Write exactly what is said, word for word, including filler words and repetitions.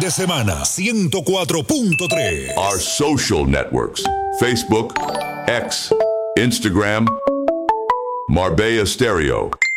de semana ciento cuatro punto tres. Our social networks: Facebook, X, Instagram, Marbella Stereo.